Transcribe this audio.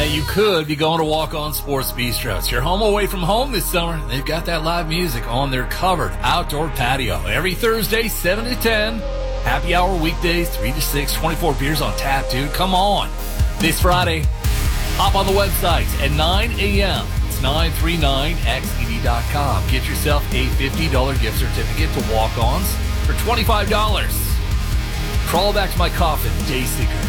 you could be going to Walk On Sports Bistro. It's your home away from home this summer. They've got that live music on their covered outdoor patio. Every Thursday, 7 to 10. Happy hour weekdays, 3 to 6. 24 beers on tap, dude. Come on. This Friday, hop on the website at 9 a.m. It's 939xed.com. Get yourself a $50 gift certificate to Walk-Ons for $25. Crawl back to my coffin, Day Seeker.